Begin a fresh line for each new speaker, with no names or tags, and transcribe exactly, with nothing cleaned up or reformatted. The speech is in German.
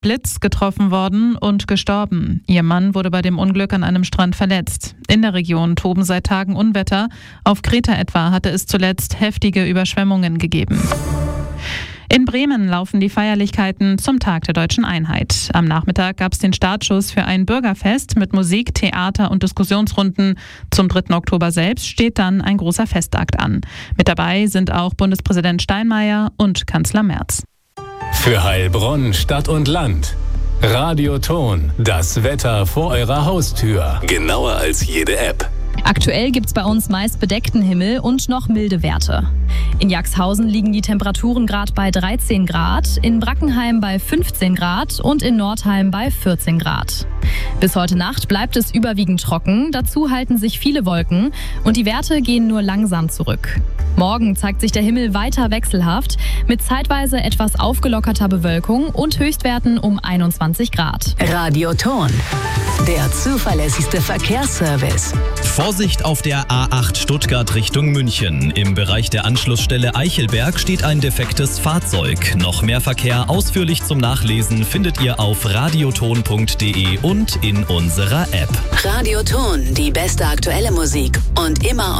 Blitz getroffen worden und gestorben. Ihr Mann wurde bei dem Unglück an einem Strand verletzt. In der Region toben seit Tagen Unwetter. Auf Kreta etwa hatte es zuletzt heftige Überschwemmungen gegeben. In Bremen laufen die Feierlichkeiten zum Tag der Deutschen Einheit. Am Nachmittag gab es den Startschuss für ein Bürgerfest mit Musik, Theater und Diskussionsrunden. Zum dritten Oktober selbst steht dann ein großer Festakt an. Mit dabei sind auch Bundespräsident Steinmeier und Kanzler Merz.
Für Heilbronn, Stadt und Land. Radioton, das Wetter vor eurer Haustür. Genauer als jede App.
Aktuell gibt's bei uns meist bedeckten Himmel und noch milde Werte. In Jaxhausen liegen die Temperaturen gerade bei dreizehn Grad, in Brackenheim bei fünfzehn Grad und in Nordheim bei vierzehn Grad. Bis heute Nacht bleibt es überwiegend trocken, dazu halten sich viele Wolken und die Werte gehen nur langsam zurück. Morgen zeigt sich der Himmel weiter wechselhaft mit zeitweise etwas aufgelockerter Bewölkung und Höchstwerten um einundzwanzig Grad.
Radioton, der zuverlässigste Verkehrsservice.
Vorsicht auf der A acht Stuttgart Richtung München. Im Bereich der Anschlussstelle Eichelberg steht ein defektes Fahrzeug. Noch mehr Verkehr ausführlich zum Nachlesen findet ihr auf radioton punkt de und in unserer App.
Radioton, die beste aktuelle Musik und immer